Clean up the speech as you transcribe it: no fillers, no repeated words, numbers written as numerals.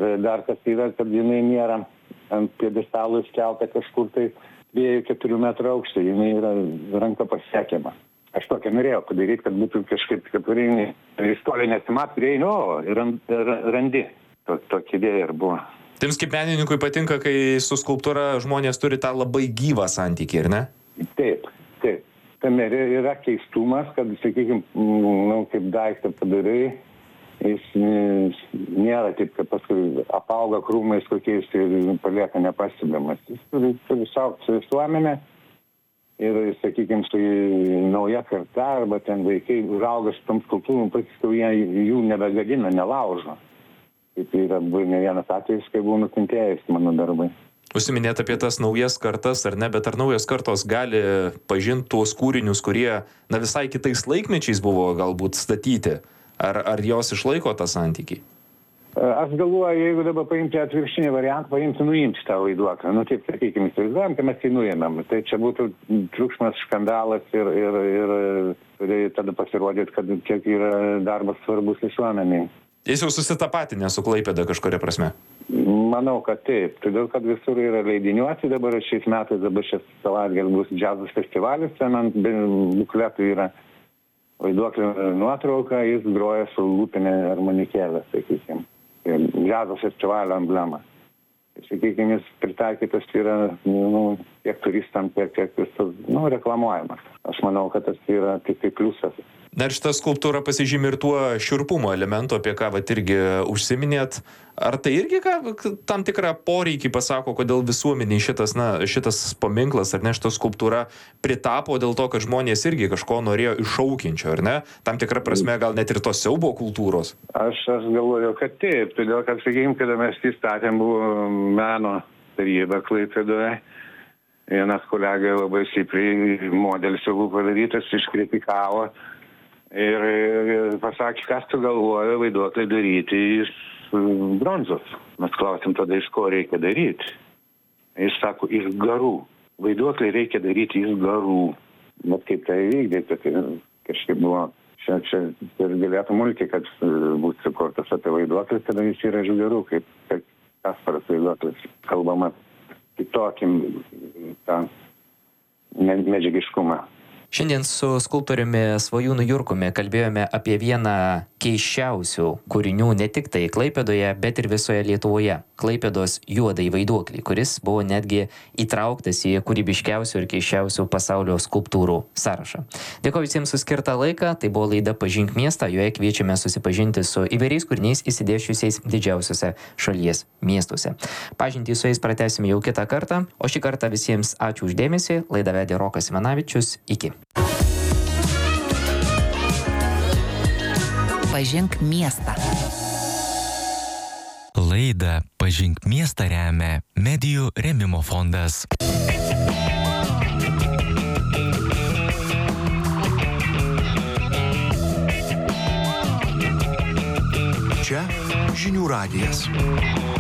dar kas yra, kad jinai nėra ant pjedestalo iškelta kažkur tai 2-4 metrų aukštį, jinai yra ranka pasiekiama. Aš tokia norėjau padaryti, kad būtų kažkaip, kad istorija nesimato, ir randi. Tokia idėja ir buvo. Jums kaip menininkui patinka, kai su skulptūra žmonės turi tą labai gyvą santykį, ar ne? Taip. Tame yra keistumas, kad, sakykime, kaip daiktą padarai, jis nėra taip, kad paskui apauga krūmais kokiais ir palieka nepastebimas. Jis turi saugti su visuomenė ir, sakykime, su nauja karta arba ten vaikai užauga su tom skulptūrom, paskui jų nebegadina, nelaužo. Taip yra ne vienas atvejis, kai buvo nukentėjęs mano darbai. Užsiminėt apie tas naujas kartas, ar ne, bet ar naujos kartos gali pažinti tuos kūrinius, kurie visai kitais laikmečiais buvo galbūt statyti? Ar jos išlaiko tą santykį? Aš galvoju, jeigu dabar paimti atvirkštinį variantą, nuimti tą vaiduoklę. Taip, sakykime, įsivaizduojam, kad mes jį nuėmėm. Tai čia būtų triukšmas, skandalas ir tada pasirodyt, kad kiek yra darbas svarbus visuomeniai. Jis jau susitapatinę su Klaipėda kažkuria prasme? Manau, kad taip. Todėl, kad visur yra leidiniuoti. Dabar šiais metais, šis savaitgalis bus džiazas festivalis. Ten ant bukletų yra vaiduoklio nuotrauka. Jis groja su lūpinė armonikėlė, sakykime. Džiazo festivalio emblema. Sakykime, jis pritaikytas yra tiek turistam, tiek reklamuojamas. Aš manau, kad tas yra tik pliusas. Ir šita skulptūra pasižymi ir tuo šiurpumo elementu, apie ką irgi užsiminėt. Ar tai irgi tam tikrą poreikį pasako, kodėl visuomeniai šitas paminklas ar ne šita skulptūra pritapo dėl to, kad žmonės irgi kažko norėjo iššaukiančio, ar ne? Tam tikrą prasme gal net ir tos siaubo kultūros. Aš galvoju, kad taip. Todėl, kad, sakykime, kada mes įstatėm, buvo meno taryba Klaipėdoje. Vienas kolega labai stipriai modelis jau padarytas, iškritikavo. Ir pasakė, kas tu galvoja vaiduoklį daryti iš bronzos. Mes klausėm tada, iš ko reikia daryti. Jis sako, iš garų. Vaiduoklį reikia daryti iš garų. Bet kaip tai vykdyti, tai kažkaip buvo, čia galėtų multi, kad būtų sukurtas apie vaiduoklį, tada jis yra iš garų, kaip Kasparas vaiduoklis. Kalbama kitokim tą medžiagiškumą. Šiandien su skulptoriumi Svajūnu Jurkumi kalbėjome apie vieną keisčiausių kūrinių ne tik tai Klaipėdoje, bet ir visoje Lietuvoje. Klaipėdos juodąjį vaiduoklį, kuris buvo netgi įtrauktas į kūrybiškiausių ir keisčiausių pasaulio skulptūrų sąrašą. Dėkoju visiems už skirtą laiką. Tai buvo laida Pažink miestą. Joje kviečiame susipažinti su įvairiais kūriniais įsidėsčiusiais didžiausiuose šalies miestuose. Pažintį su jais pratęsime jau kitą kartą. O šį kartą visiems ačiū už dėmesį. Laidą vedė Rokas Ivanavičius. Iki. Pažink miestą. Laidą Pažink miestą remia Medijų rėmimo fondas. Čia Žinių radijas.